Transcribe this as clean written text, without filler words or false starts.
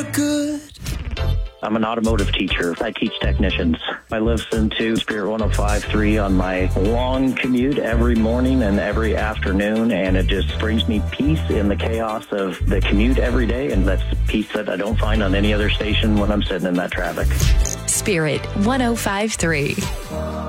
Good. I'm an automotive teacher. I teach technicians. I listen to Spirit 105.3 on my long commute every morning and every afternoon, and it just brings me peace in the chaos of the commute every day, and that's peace that I don't find on any other station when I'm sitting in that traffic. Spirit 105.3.